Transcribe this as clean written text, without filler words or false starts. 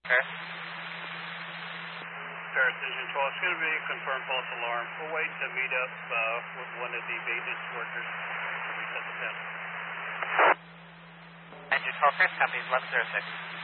Okay. Precision 12, it's going to be a confirmed false alarm. We're waiting to meet up with one of the maintenance workers to reset the test. Engine 4, copy 1106.